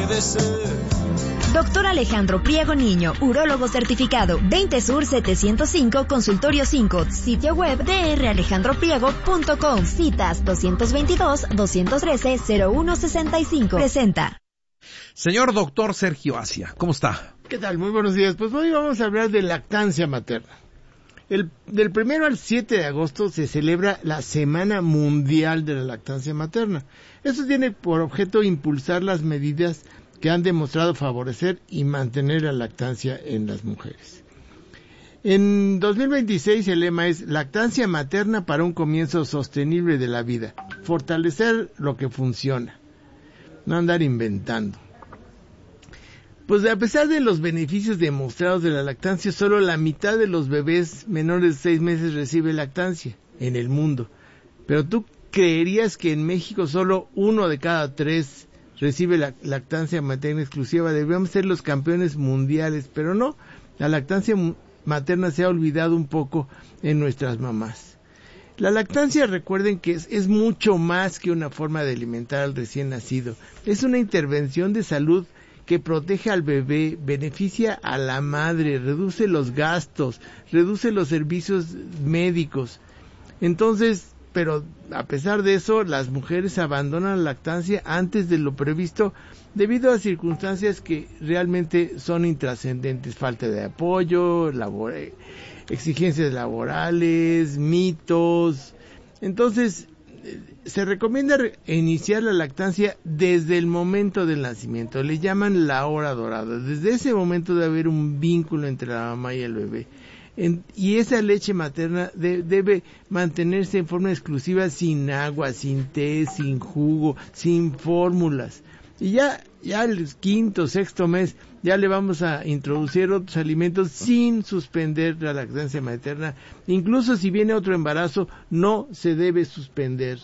puede ser. Doctor Alejandro Priego Niño, urólogo certificado, 20 Sur 705, Consultorio 5, sitio web dralejandropriego.com, citas 222-213-0165. Presenta. Señor doctor Sergio Asia, ¿cómo está? ¿Qué tal? Muy buenos días. Pues hoy vamos a hablar de lactancia materna. Del 1 al 7 de agosto se celebra la Semana Mundial de la Lactancia Materna. Esto tiene por objeto impulsar las medidas que han demostrado favorecer y mantener la lactancia en las mujeres. En 2026 el lema es Lactancia Materna para un comienzo sostenible de la vida. Fortalecer lo que funciona. No andar inventando. Pues a pesar de los beneficios demostrados de la lactancia, solo la mitad de los bebés menores de 6 meses recibe lactancia en el mundo. Pero tú creerías que en México solo 1 de cada 3 recibe la lactancia materna exclusiva. Deberíamos ser los campeones mundiales, pero no. La lactancia materna se ha olvidado un poco en nuestras mamás. La lactancia, recuerden que es mucho más que una forma de alimentar al recién nacido. Es una intervención de salud que protege al bebé, beneficia a la madre, reduce los gastos, reduce los servicios médicos. Entonces, pero a pesar de eso, las mujeres abandonan la lactancia antes de lo previsto debido a circunstancias que realmente son intrascendentes, falta de apoyo, exigencias laborales, mitos. Entonces, se recomienda iniciar la lactancia desde el momento del nacimiento. Le llaman la hora dorada. Desde ese momento debe haber un vínculo entre la mamá y el bebé. Y esa leche materna debe mantenerse en forma exclusiva, sin agua, sin té, sin jugo, sin fórmulas. Y ya el 5º, 6º mes ya le vamos a introducir otros alimentos sin suspender la lactancia materna. Incluso si viene otro embarazo, no se debe suspender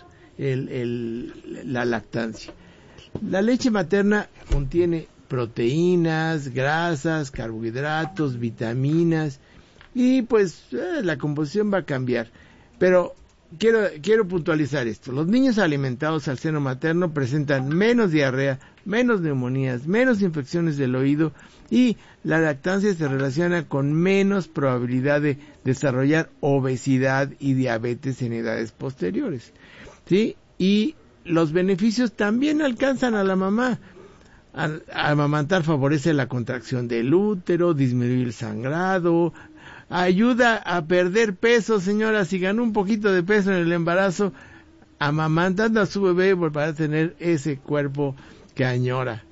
la lactancia. La leche materna contiene proteínas, grasas, carbohidratos, vitaminas y pues la composición va a cambiar. Pero quiero puntualizar esto. Los niños alimentados al seno materno presentan menos diarrea, menos neumonías, menos infecciones del oído y la lactancia se relaciona con menos probabilidad de desarrollar obesidad y diabetes en edades posteriores. ¿Sí? Y los beneficios también alcanzan a la mamá. Amamantar favorece la contracción del útero, disminuye el sangrado, ayuda a perder peso, señora. Si ganó un poquito de peso en el embarazo, amamantando a su bebé para tener ese cuerpo que añora.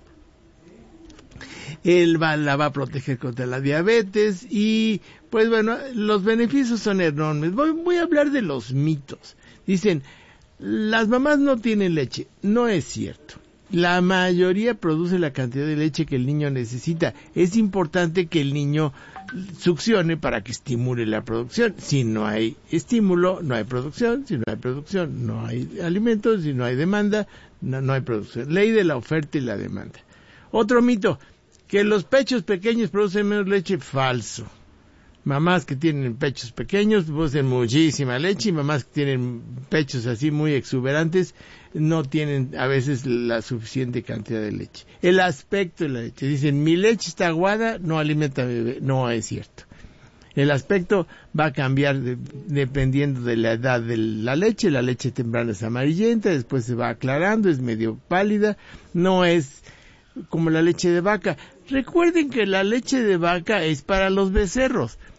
La va a proteger contra la diabetes y, pues bueno, los beneficios son enormes. Voy a hablar de los mitos. Dicen, las mamás no tienen leche. No es cierto. La mayoría produce la cantidad de leche que el niño necesita. Es importante que el niño succione para que estimule la producción. Si no hay estímulo, no hay producción. Si no hay producción, no hay alimentos. Si no hay demanda, no hay producción. Ley de la oferta y la demanda. Otro mito, que los pechos pequeños producen menos leche. Falso. Mamás que tienen pechos pequeños producen muchísima leche y mamás que tienen pechos así muy exuberantes no tienen a veces la suficiente cantidad de leche. El aspecto de la leche. Dicen, mi leche está aguada, no alimenta a mi bebé. No es cierto. El aspecto va a cambiar dependiendo de la edad de la leche. La leche temprana es amarillenta, después se va aclarando, es medio pálida. No es como la leche de vaca. Recuerden que la leche de vaca es para los becerros.